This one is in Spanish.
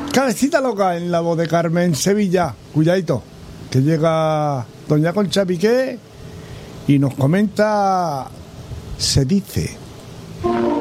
Cabecita loca en la voz de Carmen Sevilla. Cuidadito, que llega doña Concha Piqué y nos comenta, se dice.